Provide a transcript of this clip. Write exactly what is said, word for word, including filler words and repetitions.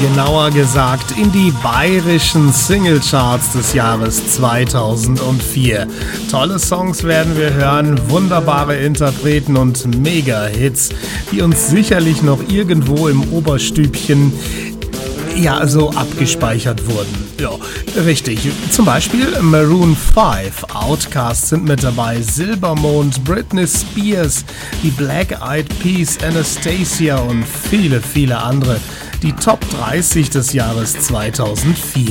genauer gesagt in die bayerischen Singlecharts des Jahres zweitausendvier. Tolle Songs werden wir hören, wunderbare Interpreten und Mega-Hits, die uns sicherlich noch irgendwo im Oberstübchen ja, so abgespeichert wurden. Ja, richtig. Zum Beispiel Maroon fünf, Outkast sind mit dabei, Silbermond, Britney Spears, die Black Eyed Peas, Anastasia und viele, viele andere. Die Top dreißig des Jahres zweitausendvier.